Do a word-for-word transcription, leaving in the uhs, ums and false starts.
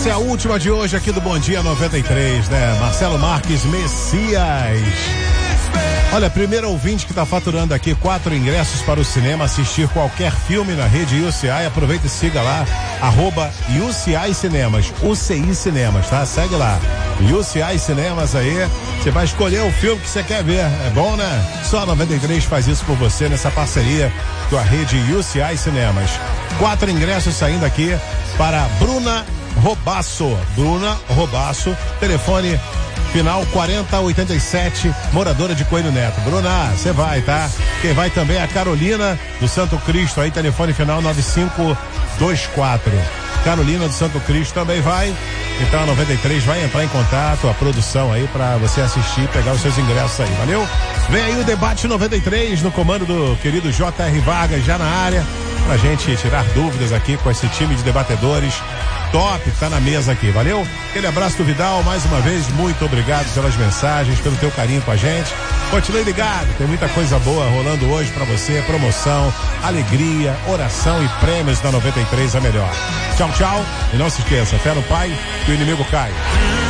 Essa é a última de hoje aqui do Bom Dia noventa e três, né? Marcelo Marques Messias. Olha, primeiro ouvinte que está faturando aqui quatro ingressos para o cinema, assistir qualquer filme na rede U C I. Aproveita e siga lá, arroba U C I Cinemas, U C I Cinemas, tá? Segue lá, U C I Cinemas aí. Você vai escolher o filme que você quer ver. É bom, né? Só a noventa e três faz isso por você nessa parceria com a rede U C I Cinemas. Quatro ingressos saindo aqui para Bruna Robasso. Bruna Robasso, telefone final quarenta oitenta e sete, moradora de Coelho Neto. Bruna, você vai, tá? Quem vai também é a Carolina do Santo Cristo, aí telefone final nove cinco dois quatro. Carolina do Santo Cristo também vai. Então a noventa e três vai entrar em contato, a produção aí, pra você assistir e pegar os seus ingressos aí, valeu? Vem aí o Debate noventa e três no comando do querido J R Vargas, já na área, pra gente tirar dúvidas aqui com esse time de debatedores top que tá na mesa aqui, valeu? Aquele abraço do Vidal, mais uma vez, muito obrigado pelas mensagens, pelo teu carinho com a gente. Continue ligado, tem muita coisa boa rolando hoje pra você, promoção, alegria, oração e prêmios da noventa e três, a melhor. Tchau, tchau, e não se esqueça, fé no Pai, que o inimigo cai.